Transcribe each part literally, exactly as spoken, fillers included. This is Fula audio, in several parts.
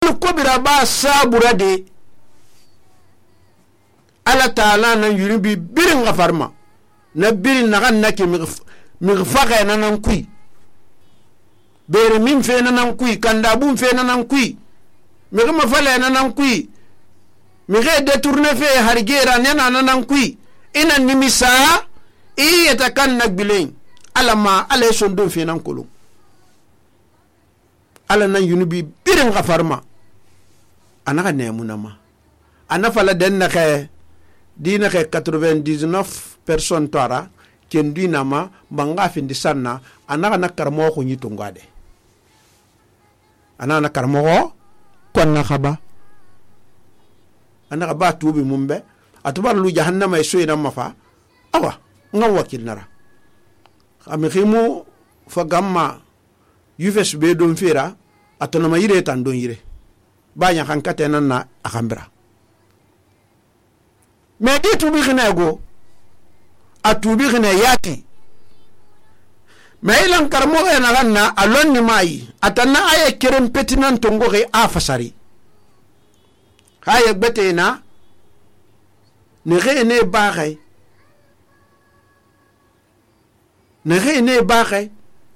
ko bira ba sabura de ala taala nan yuri bi birin gafarma na birin na kan nake mi faga na nan kui bere min fe na nan kui kanda bun fe na nan kui mi ma fala na nan kui mi ge détourner fe hargera na nan kui ina nimisa i yatakan nagbilen ala ma ala son don fe nan kolo ala nan yuni bi birin gafarma anaka nemuna ma ana fala den na ke dina ke quatre-vingt-dix-neuf personnes tara ken dina ma banga findi sanna anaka na karmo ko nyitu ngade anaka na karmo kon na khaba anaka ba tubi mumbe atubar lu jahannama e soyna mafa awa nga wakil nara ami khimu fa gamma yufes be don fira atona ma yire tan don yire banya kan katena na akambra me di tubi khina go atubi khina yati me ilan karmo e na ganna alon ni mai atanna aye kerem petinan tongo ge afasari haye betena ne re ne bare ne re ne bare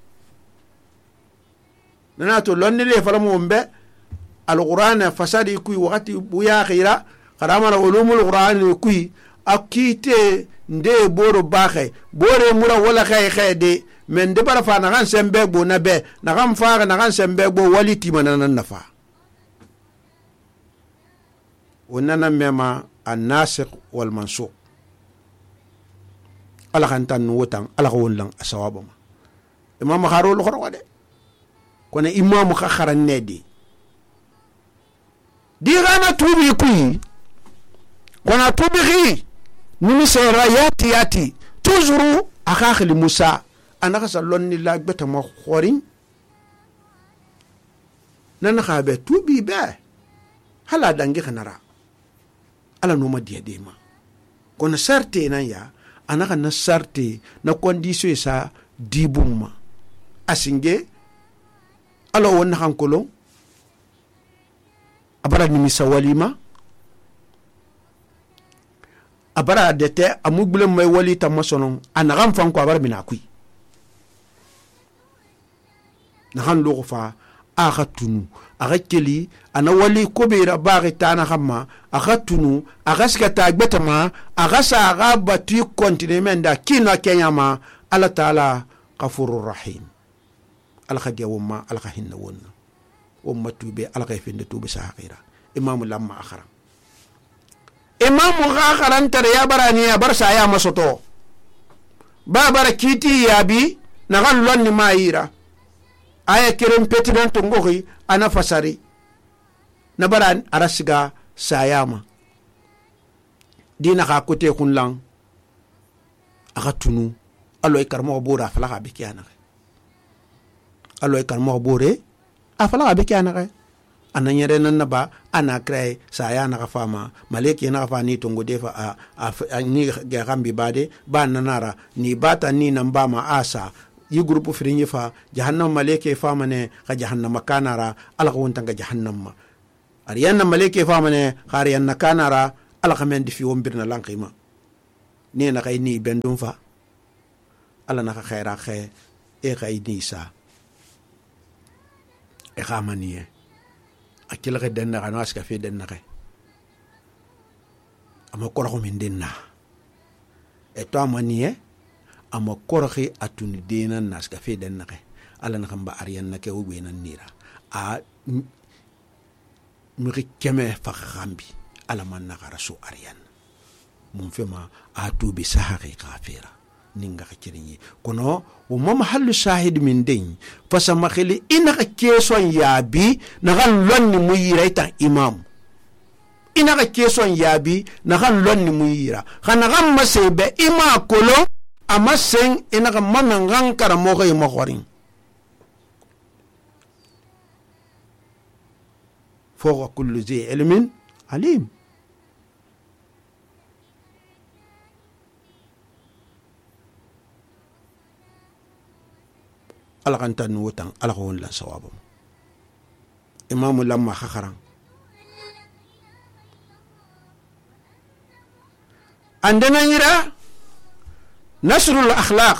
nana to lonni le falamu mbe alquran fasadi kuy wakati buya khira qarama na ulumul quran kuy akite nde boro baxe bore mura wala khay khayde men de bara fa na kan sembe bo na be na kan fa na kan sembe bo waliti manana nafa wonana mema an-nasikh wal mansukh ala kan tan wotan ala ko wonlang asawabama imam kharul khoro de kone imamu ka kharan nedi di gana tubi kui kona tubi khi nimi sera yati yati tuzuru akakhli musa anaka sallonni la beta ma khorin nana khabe tubi be hala dangi khanara ala no ma dia dema kona sarte nan ya anaka na sarte na condition sa dibumma asinge alo wonna hankolo abara nimisa walima abara dete amugbule may wali tamasonon anagam fanko abara minakui nahan logo fa akhatunu akakeli ana wali kobira bari tana hamma akhatunu agaska tagbetama agasa aga batu kontinemenda kina kenyama ala taala ghafurur rahim alkhadiya wumma alkhahinna wonna wumma tube alkhayfinde tube sahira imamu lamma akhara imamu khakharan tare ya barani ya bar saya masoto ba bara kiti yabi na gan lonni maira aya kerem petinan to ngohi ana fasari na baran arasiga sayama dina ka kote kunlang akatunu aloy karmo bora fala be kiana aloy karmo bore afala be kiana ka ananyere nan ba ana kray saya na fama maleki na fa ni tongo defa a ni ga gambi bade ba nanara ni bata ni namba ma asa yi grupu firinyi fa jahannam maleke fama ne ka jahannam kanara alaka wonta ga jahannam ma ariyanna maleke fama ne khariyanna kanara alaka men di fi wombirna lankima ne na kay ni bendum fa ala na ka khaira khay e kay ni sa e khamaniye akila ke denna kana aska fi denna kay ama korako min denna e to amaniye ama koraki atuni dena naska fi denna kay ala na kamba ariyan na ke ubena nira a mi keme fa khambi ala man na rasu ariyan mun fema a tubi sahari kafira ninga kirinyi kono wo mama halu shahid min din fasama khili ina ka keson yabi na kan lonni muyira ita imam ina ka keson yabi na kan lonni muyira kana kan masebe ima kolo amasen ina ka manangan karamo kay makhorin fawqa kulli zi ilmin alim ala kan tan wotan ala ko won la sawabam imamu lamma khakharan andana yira nasrul akhlaq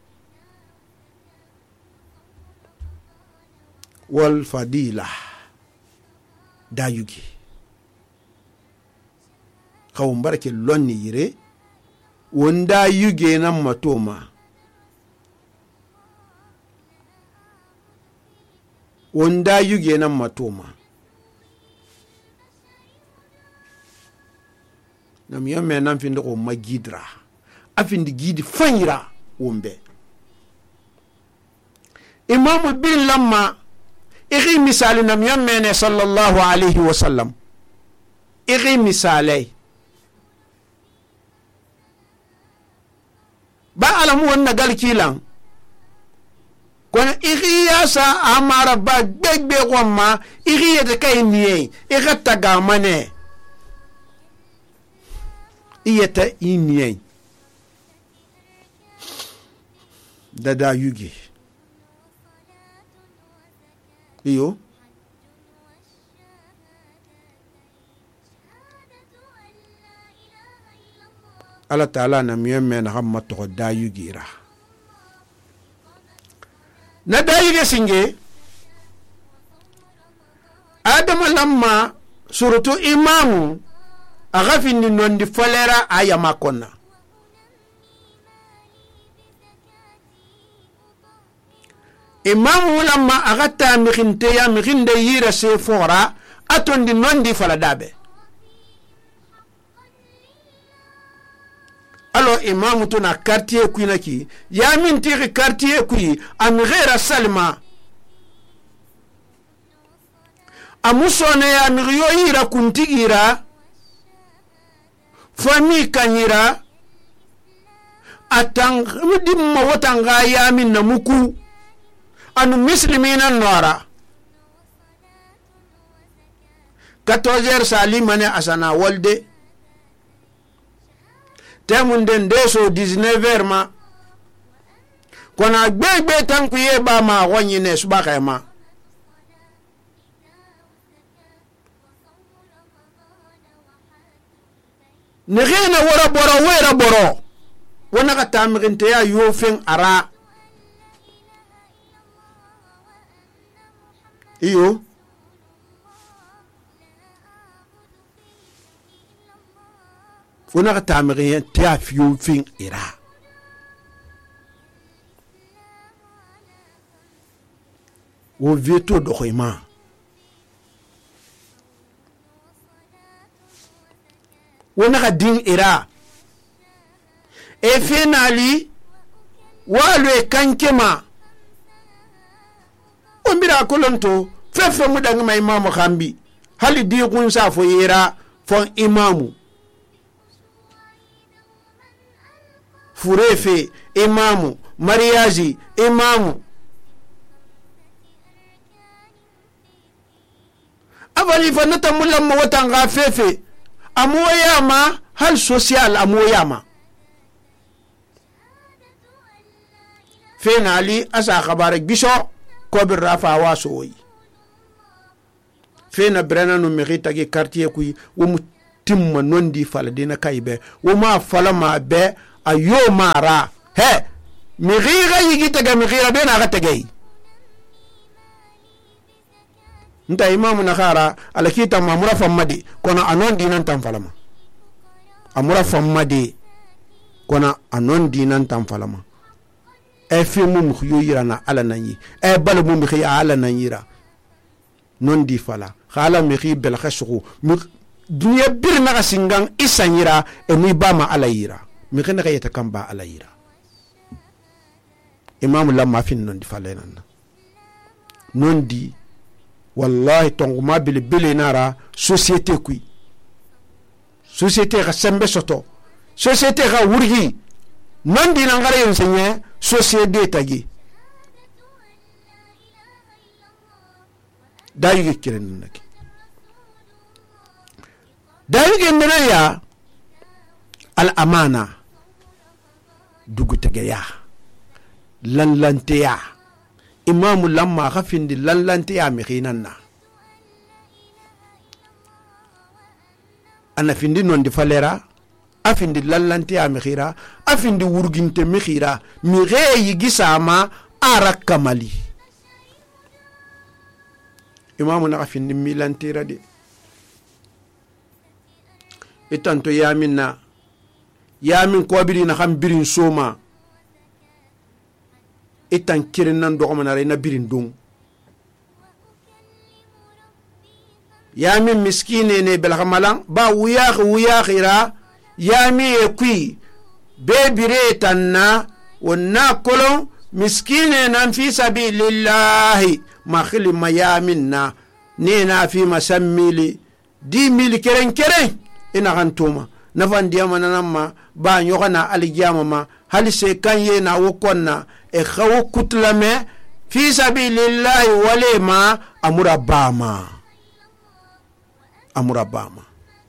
wal fadila dayugi kawum barake lonni yire wanda yuge nan matoma wanda yuge nan matoma nam yome nan finde ko magidra afindi gidi fanyira wombe imam bin lamma igi misali nam yome ne sallallahu alayhi wa sallam igi misali ba alamu wannan galkilan kono igi yasa amara ba gbegbe gomma igi yete kay niye igi taga mane iyeta iniye dada yugi iyo Allah ta'ala na miyemme na hamma to da yugira na da yuge singe adama lamma suratu imamu agafini nondi folera aya makonna imamu lamma agata mikhinte ya mikhinde yira se fora atondi nondi faladabe alors imamu to na quartier kuina ki ya min tiri quartier kui am ghera salma amusone ya miriyo ira kuntigira fami kanyira atang dimma watanga ya min namuku anu muslimina nora quatorze heures salimane asana walde temunden deso dix-neuf heures ma kona gbegbe tankuye ba ma wonyine subaka ma negena wora boro wera boro wona ka tamiginte ya yofen ara iyo wona ka tamigin ta fiyo fin ira wo veto do khoima wona ka din ira e finali walwe kankema ombira kolonto fefe mudanga ma imamu khambi hali di kun sa fo ira fon imamu furefe imamu mariazi imamu avali fanata mulamma watanga fefe amoyama hal social amoyama finali asa khabarak biso kobir rafa wasoyi fena brana no merita ge quartier kui wo mutimma nondi fala dina kaybe wo ma fala ma be ayo mara he migira yigita ga migira be na ga tegey nta imamu na khara alakita mamura famadi kona anon dinan tam falama amura famadi kona anon dinan tam falama e fi mum khiyo yira na ala nanyi e bal mum khiya ala nanyira non di fala khala mi khi bel khashu dunya bir na singang isanyira e mi bama ala yira mi khina kayata kamba ala yira imam lamma fin non di fala nan non di wallahi tonguma bil bilinara société kui société ga sembe soto société ga wurgi non di na ngare yensenye société tagi dayu kiren nak dayu gendena ya al amana dugu tagaya lan lante ya imamu lamma khafindi lan lante ya mi khinanna ana findi non di falera afindi lallanti amkhira afindi wurginte mikhira mi reyi gisama ara kamali imamu na afindi milantira de itanto yaminna yamin ko biri na xam birin soma itan kirin nan do amana re na birin dum yamin miskine ne bel khamalan ba wuya wuya khira yami ekui bebire tanna wonna kolon miskine nan fi sabilillahi ma khili mayaminna ne na fi masammili di mil keren keren ina gantuma nafan diama nanamma ba nyogana alijama ma hali se kanye na wokonna e khaw kutlame fi sabilillahi walema amura bama amura bama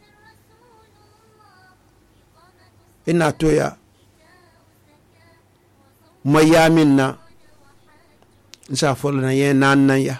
ina toya mayaminna nsa folna ye nanna ya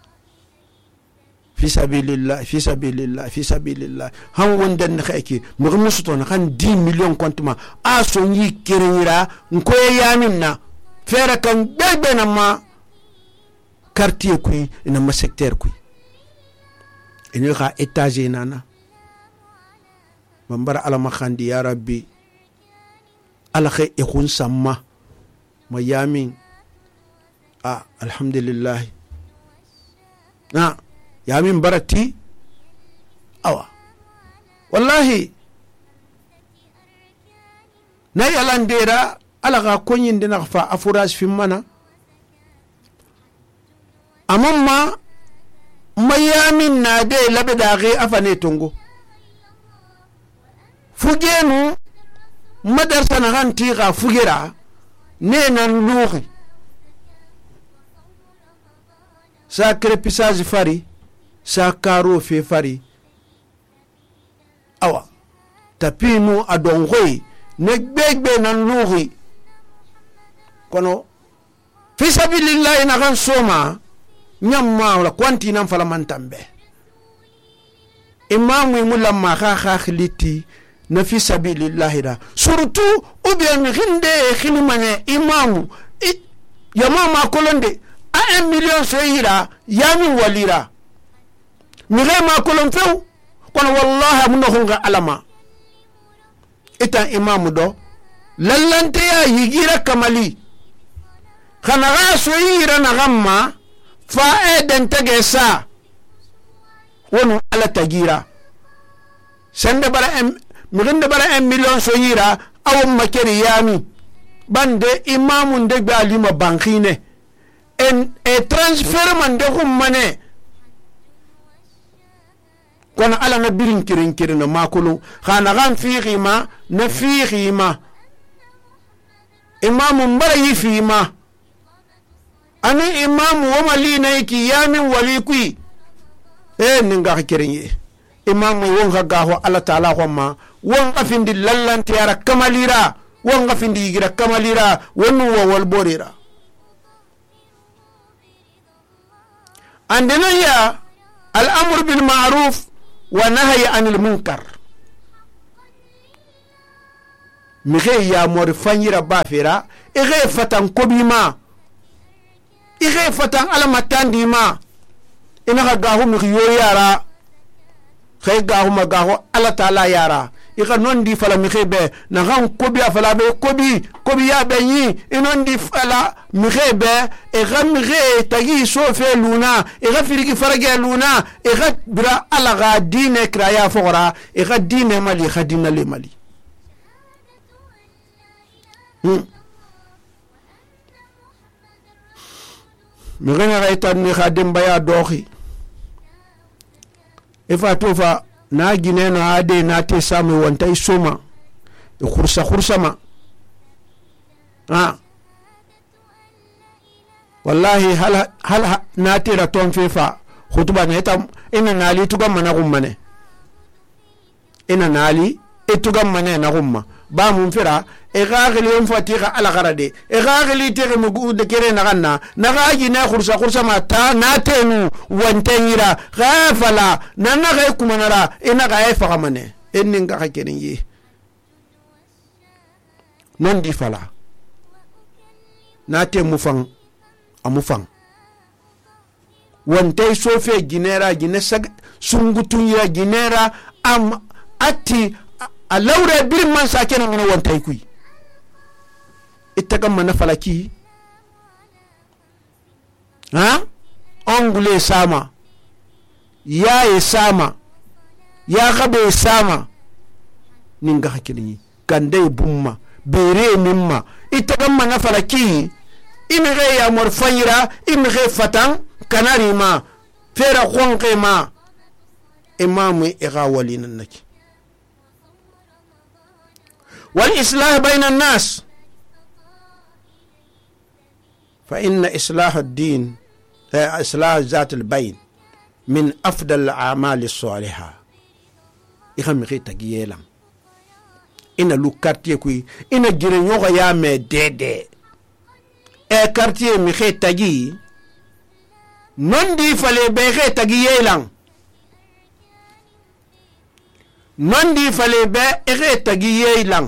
fi sabilillah fi sabilillah fi sabilillah han wondan khaki mo musuto na kan dix millions comptement a so yi kerira nko yaminna fera kan bebe na ma quartier ku ina ma secteur ku ina ka étage nana mambara ala ma khandi ya rabbi ala khay ikhun samma mayamin ah alhamdulillah na yamin barati awa wallahi na yalandera ala ga konyin dina fa afuraj fi mana amamma mayamin na de labeda ge afane tongo fugenu madarsa na hanti ga fugera nenan luhi sa crépissage fari sa karo fe fari awa tapinu adongoy ne gbegbe nan luhi kono fi sabilillah na kan soma nyamma wala kwanti nan fala mantambe imamu mulamma kha kha khiliti na fi sabilillah da surtout ou bien rinde khilmane imamu yamama kolonde a un million soyira yami walira mire ma kolon few kono wallahi mun honga alama ita imamu do lallante ya yigira kamali khana ga soyira na gamma fa eden tagesa wonu ala tagira sende bara em mire bara un million soyira awum makeri yami bande imamu ndegbe alima bankine en e transfer man de hummane kono ala na birin kirin kirin ma kulu khana gan fiqi ma na fiqi ma imam mbara yifi ma ani imam wa malina yiki yamin walikui e ninga kirin yi imam won ga gaho ala taala ko ma won afindi lallanti ara kamalira won afindi gira kamalira wonu wa wal borira عندنا هي الأمر بالمعروف ونهي عن المنكر مغي يا مورفاني ربا فيرا إغي فتن كوبيما إغي فتن على متان ديما إنها غاهو مغيو يارا خي غاهو مغاهو على تعالى يارا إغا نون دي فلا مغي بي نغان كوبيا فلا بي كوبي كوبي يا بيني إنون دي فلا مغي بي إغا مغي تغي سوفي لونا إغا فريقي فرقي لونا إغا برا على غا دين كرايا فغرا إغا دين مالي إغا دين لي مالي مغي نغايتا نغا دين بيا دوخي إفا توفا na gine na ade na te samu wanta soma e khursa khursa ma ah wallahi hal hal na te ra ton fefa khutuba ne tam ina nali tugam mana gummane ina nali e tugam mana na gumma ba mun fira e gaagli on fatiha ala garade e gaagli tere mugu de kere na ganna na gaagi na khursa khursa ma ta na tenu wantanyira gafala na na ga kumanara ina ga e fagamane ennen ga hakene yi non di fala na te mufang amufang wante sofe ginera gine sag sungutun ya ginera am atti a laure birman sakena ngana wante kui itakam mana falaki ha ongule sama ya e sama ya gabe sama ninga hakini kande bumma bere nimma itakam mana falaki imire ya morfayira imire fatan kanari ma fera khonqe ma imamu igawalina naki wal islah bayna an-nas fa inna islah ad-din islah zat al-bayn min afdal al-a'mal as-salihah ikham khita giyela ina lu quartier kui ina gire nyoga ya me dede e quartier mi khita gi non di fale be khita giyelang non di fale be khita giyelang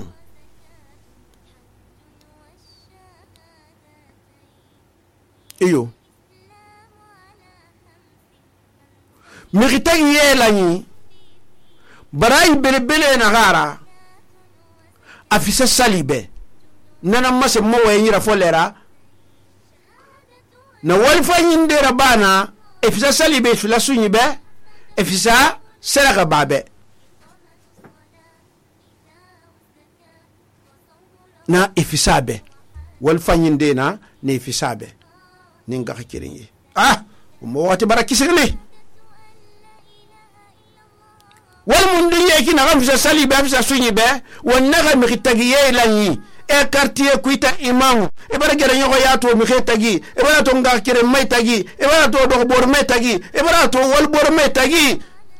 iyo mi khita giyelangi barai belebele na gara afisa salibe nana mase mo wayira folera na walfa yindera bana efisa salibe fila sunyibe efisa seraka babe na efisa be walfa yindena ne efisa be ninga hakirinyi ah mo wati barakisirli wal mundu yeki na gamfisa salibe efisa sunyibe wonnaga mi khitagiye lanyi e quartier kuita imam e bara gere nyoko yato mi khetagi e bara to nga kire may tagi e bara to do bor may tagi e bara to wal bor may tagi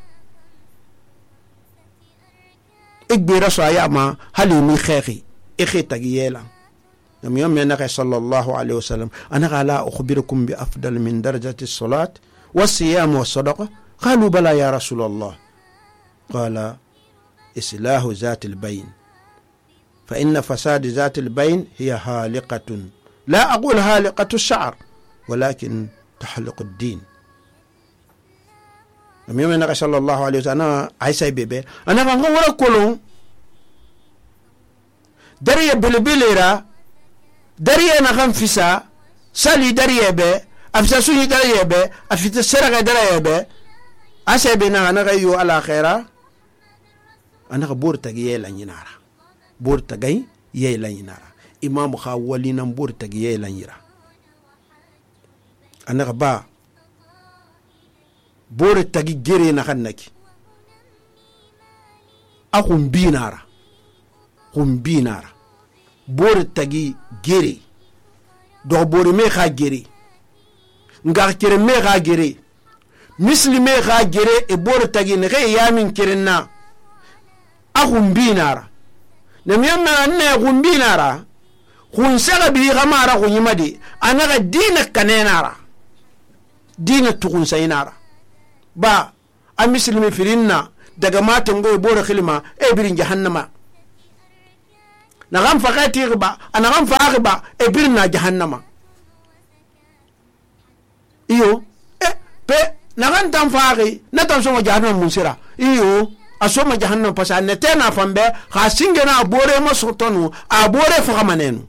igbira so ayama hali mi khexi e khetagi yela nam yom yana sallallahu alayhi wasallam ana qala ukhbirukum bi afdal min darajati as-salat was-siyam was-sadaqa qalu bala ya rasulullah qala islahu zat al-bayn فإن فساد ذات البين هي هالقة لا أقول هالقة الشعر ولكن تحلق الدين أمي من صلى الله عليه وسلم أنا عيسى بيبي أنا بنقول كلهم دري بلبليرا دري أنا خنفسا سالي دري بي أفساسوني دري بي أفيت السرقة دري بي أسيبنا أنا غيو على خيرا أنا غبور تجيء لنينارا borta gay yey lañinara imam khawalina borta gay yey lañira anaka ba borta gi gere na kannaki akum binara kum binara borta gi gere do bori me kha gere ngar kere me kha gere muslime kha gere e borta gi ne yamin kirenna akum binara نميم أننا غنبينارا خنسغ بي غمارا غنيمدي أنا دينك كنينارا دينك تكون سينارا با أمسلمي فرينا دقمات نغوي بورا خلما إبرين جهنم نغم فغاتي غبا أنا غم فاغبا إبرنا جهنم إيو إيه بي نغم تنفاغي نتنسو جهنم منسرا إيو asoma jahannam pasa netena fambe khasingena abore masotonu abore fagamanenu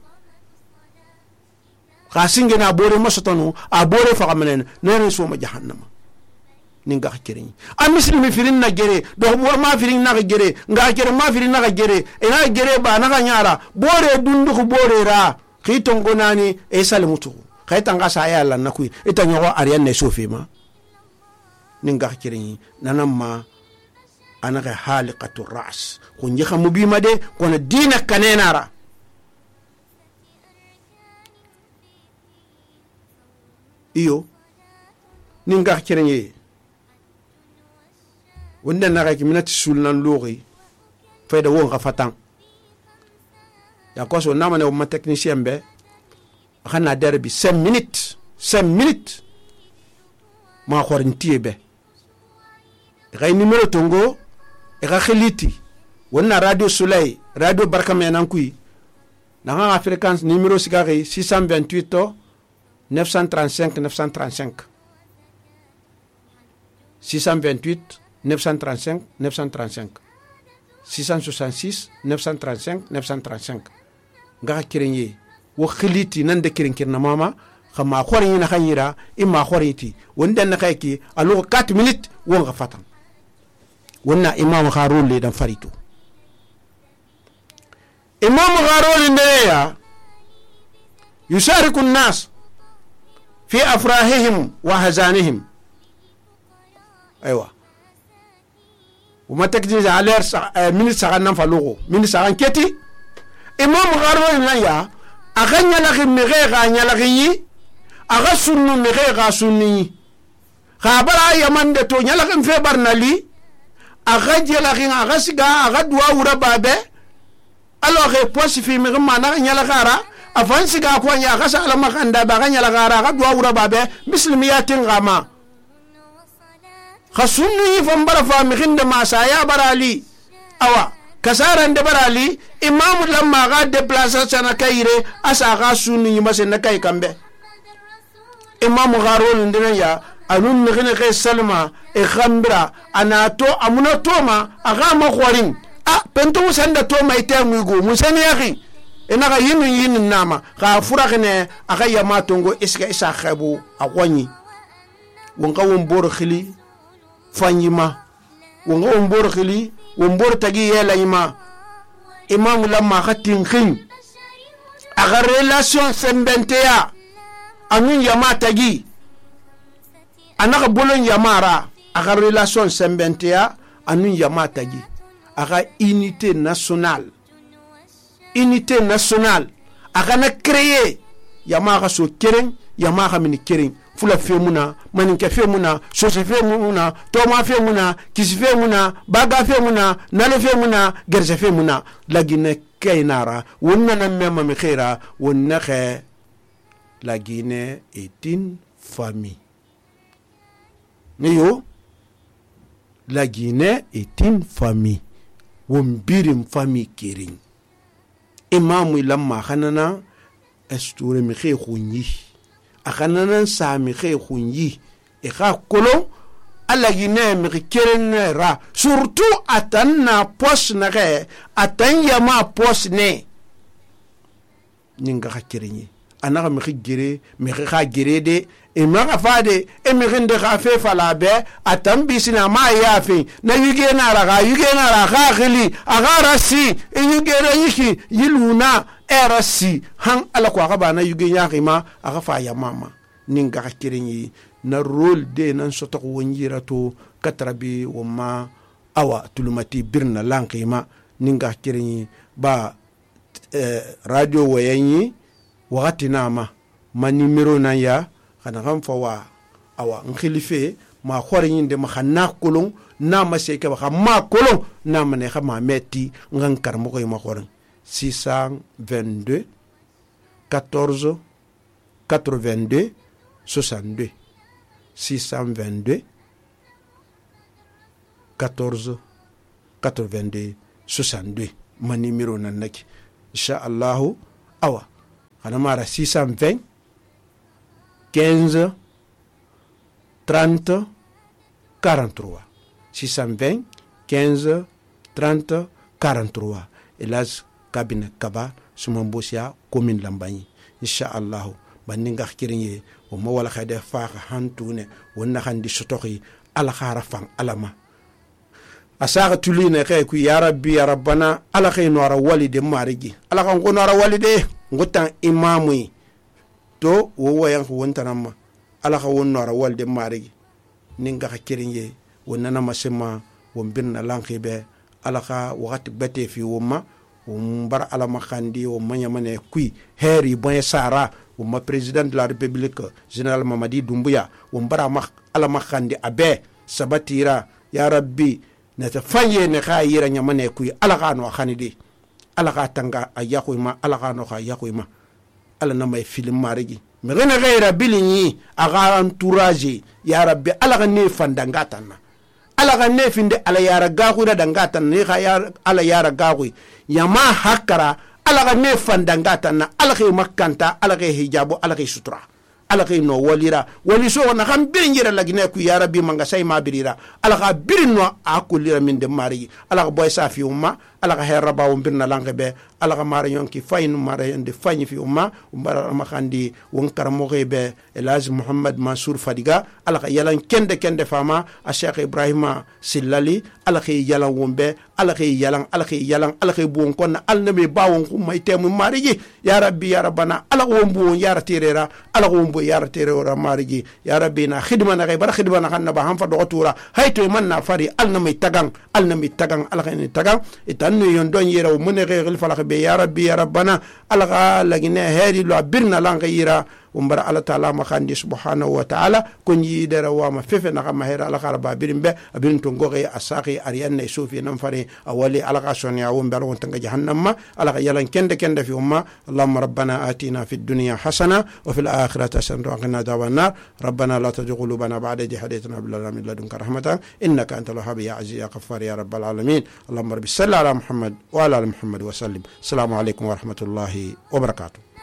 khasingena abore masotonu abore fagamanenu nene soma jahannam ninga khirin amisli firin na gere do ma firin na gere nga gere ma firin na gere ina gere ba na nyara bore dundu ko bore ra khitongo nani e salmutu khaytanga sa ya Allah nakui itanyo ariyan ne sofima ninga khirin nanamma anaka haliqatu ras kunji khamu bima de kono dina kanenara iyo ninga kirenye wanda naga kiminati sulnan lori fayda won ga fatan ya koso namane o ma technicien be xana derbi cinq minutes cinq minutes ma khorintie be ray numéro tongo e ga khiliti wonna radio soleil radio barka menan kui nanga fréquence numéro sigari six cent vingt-huit neuf cent trente-cinq neuf cent trente-cinq six cent vingt-huit neuf cent trente-cinq neuf cent trente-cinq six cent soixante-six neuf cent trente-cinq neuf cent trente-cinq nga kirenye wo khiliti nande kiren kirna mama khama khori na khanyira imma khoriti wonda na kayki alo quatre minutes wonga fatan wonna imam harun le dan farito imam harun ndeya yushariku an-nas fi afrahihim wa hazanihim aywa وما تكدي على من سغنا فلوغو من سغن كتي امام غارو نيا اغنيا لغي ميغي غانيا لغي اغا سنو ميغي غا سني خبر يا من دتو نيا لغي فبرنا لي اغا جي لغي اغا سغا اغا دوا ورا بابه alors posi fi mi mana نيا لغارا افان سغا كو نيا اغا سالا ما خندا با نيا لغارا اغا دوا ورا بابه مسلمياتين غما خصوني فمبرا فامي خند ما سايا برالي اوا كسارن de barali imam lamma ga déplacer sana kayre asa ga sunni ma sen kay kambe imam garol ndina ya anun ngene kay salma e khambra anato amuna toma aga ma khorin ah pento sanda toma ite ngugo musani yaki ina ga yinu yinu nama ga furakhne aga yama tongo iska isa khabu akwani wonka wombor khili fanyima wonga wombor khili wombor tagi yela ima imam lamma khatin khin aga relation sembentea anun yama tagi anaka bolon yamara aga relation sembentea anun yama tagi aga unité nationale unité nationale aga na créer yama ga so keren yama ga mini keren fula femuna maninke femuna sose femuna toma femuna kisi femuna baga femuna nalo femuna gerse femuna lagine kainara wonna na mema mi khaira wonna kha la Guinée est une famille niyo la Guinée est une famille wombirim famille kiring imamu lamma khanana esture mi khay khunyi akananan sami khay khunyi e kha kolo ala Guinée mi kerenera surtout atanna pos na khay atanya ma pos ne ninga kha kerenyi anaka mi gere mi kha gere de e ma ga fade e mi rinde kha fe fala be atam bisina ma yafi na yuge na ra ga yuge na ra kha khili aga rasi e yuge ra yiki yiluna erasi han ala ko ga bana yuge nyaki ma aga fa ya mama ninga ka kirenyi na role de nan soto ko wonjira to katrabi wo ma awa tulumati birna lanki ma ninga kirenyi ba eh, radio wayanyi wakati nama ma numero na ya kana kan fa wa awa nkhilife ma khorin de ma khana kolon na ma seke ba ma kolon na ma ne ma metti ngan kar mo koy ma khorin six cent vingt-deux quatorze quatre-vingt-deux soixante-deux six cent vingt-deux quatorze quatre-vingt-deux soixante-deux ma numéro nan nak insha Allah awa kana mara six cent vingt quinze trente quarante-trois six cent vingt quinze trente quarante-trois elas kabine kaba sumambosia commune Lambagne insha Allah baninga kirinye o mo wala khade fa hantune wonna khandi sotoxi ala khara fan alama asaka tulina kay ku ya rabbi ya rabbana ala khay noara walide marigi ala kan ko noara walide ngotan imamu to wo wayan ko wontanama ala ka won noara walde marigi ninga kirinye wonna na masema won birna lankibe ala ka wakati bete fi woma umbar ala makhandi o manya mane kui heri boy sara o ma président de la république général Mamadi Doumbouya umbara mak ala makhandi abe sabatira ya rabbi nata fanye ne khayira nyamane kui ala kano khanidi ala ka tanga ayaku ma ala kano ayaku ma ala na may film marigi me gene gaira bilini aga entourage ya rabbi ala ne fandangata na ala ga ne finde ala yara gahu da dangata ne ga yara ala yara gahu yama hakara ala ga ne fandangata na ala ga makanta ala ga hijabu ala ga sutura ala ga no walira wali so na kan biringira lagine ku ya rabbi manga sai ma birira ala ga birinno akulira min de mari ala ga boy safi umma ala ga heraba um birna lange be ala ga mara yonki faynu mara yonde fayni fi umma umbara ma khandi won karamo be elaz muhammad mansour fadiga ala ga yalan kende kende fama a cheikh ibrahima sillali ala ga yalan wombe ala ga yalan ala ga yalan ala ga buon kon alna me bawon ko may temu mari ji ya rabbi ya rabbana ala won buon ya ratirera ala won buon ya ratirera mari ji ya rabbi na khidma na ga bar khidma na kanna ba han fa do tura hayto man na fari alna me tagang alna me tagang ala ga ni tagang itan no yon don yera o mun regal fala be ya rabbi ya rabbana ala ga lagine hedi lo birna lan gayira umbara ala taala ma khandi subhanahu wa ta'ala kun yidara wa ma fefe na ma hera ala kharba birimbe abirin to ngoge asaqi ariyanne sufi nam fari awali ala ka sonya won ber won tanga jahannama ala ka yalan kende kende fi umma allahumma rabbana atina fid dunya hasana wa fil akhirati hasanatan wa qina adhaban nar rabbana la tuzigh qulubana ba'da idh hadaytana wa hab lana min ladunka rahmatan innaka antal wahhab ya aziz ya ghaffar ya rabbal alamin allahumma rabbi salli ala muhammad wa ala ali muhammad wa sallim assalamu alaykum wa rahmatullahi wa barakatuh.